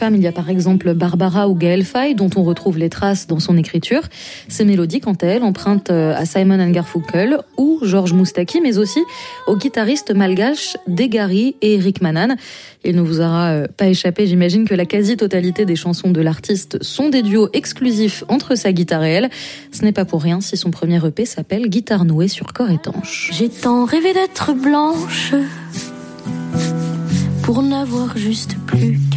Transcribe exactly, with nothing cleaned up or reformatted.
femmes, il y a par exemple Barbara ou Gaëlle Faye, dont on retrouve les traces dans son écriture. Ses mélodies, quant à elles, empruntent à Simon and Garfunkel ou Georges Moustaki, mais aussi aux guitaristes malgaches Degari et Eric Manan. Il ne vous aura pas échappé, j'imagine, que la quasi-totalité des chansons de l'artiste sont des duos exclusifs entre sa guitare et elle. Ce n'est pas pour rien si son premier E P s'appelle Guitare nouée sur corps étanche. J'ai tant rêvé d'être blanche pour n'avoir juste plus